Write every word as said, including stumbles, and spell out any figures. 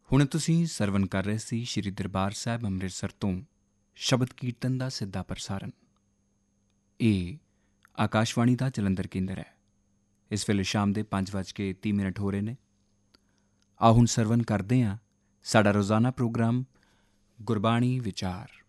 ਹੁਣ ਤੁਸੀਂ ਸਰਵਨ ਕਰ ਰਹੇ ਸੀ ਸ਼੍ਰੀ ਦਰਬਾਰ ਸਾਹਿਬ ਅੰਮ੍ਰਿਤਸਰ ਤੋਂ ਸ਼ਬਦ ਕੀਰਤਨ ਦਾ ਸਿੱਧਾ ਪ੍ਰਸਾਰਨ। ਇਹ ਆਕਾਸ਼ਵਾਣੀ ਦਾ ਜਲੰਧਰ ਕੇਂਦਰ ਹੈ। ਇਸ ਵੇਲੇ ਸ਼ਾਮ ਦੇ ਪੰਜ ਵੱਜ ਕੇ ਤੀਹ ਮਿੰਟ ਹੋ ਰਹੇ ਨੇ। ਆਓ ਹੁਣ ਸਰਵਨ ਕਰਦੇ ਹਾਂ ਸਾਡਾ ਰੋਜ਼ਾਨਾ ਪ੍ਰੋਗਰਾਮ ਗੁਰਬਾਣੀ ਵਿਚਾਰ।